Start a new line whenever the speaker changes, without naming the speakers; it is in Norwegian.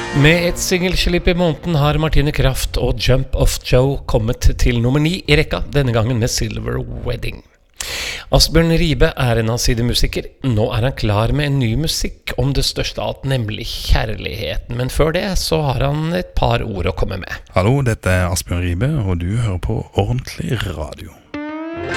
Med et singelslipp I måneden har Martine Kraft og Jump Off Joe kommet til nummer 9 I rekka, denne gangen med Silver Wedding. Asbjørn Ribe en allsidig musiker. Nå han klar med en ny musikk om det største av alt, nemlig kjærligheten. Men før det så har han et par ord å komme med.
Hallo, dette Asbjørn Ribe, og du hører på Ordentlig Radio.